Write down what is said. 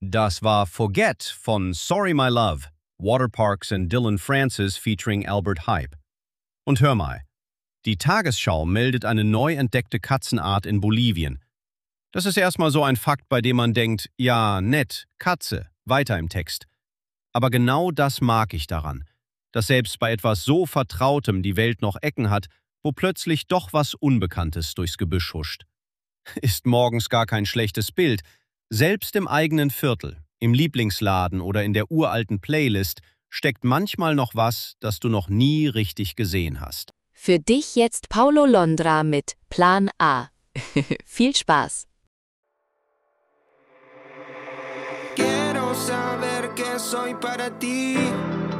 Das war Forget von Sorry My Love, Waterparks and Dylan Francis featuring Albert Hype. Und hör mal, die Tagesschau meldet eine neu entdeckte Katzenart in Bolivien. Das ist erstmal so ein Fakt, bei dem man denkt, ja, nett, Katze, weiter im Text. Aber genau das mag ich daran, dass selbst bei etwas so Vertrautem die Welt noch Ecken hat, wo plötzlich doch was Unbekanntes durchs Gebüsch huscht. Ist morgens gar kein schlechtes Bild. Selbst im eigenen Viertel, im Lieblingsladen oder in der uralten Playlist steckt manchmal noch was, das du noch nie richtig gesehen hast. Für dich jetzt Paulo Londra mit Plan A. Viel Spaß! Quiero saber que soy para ti.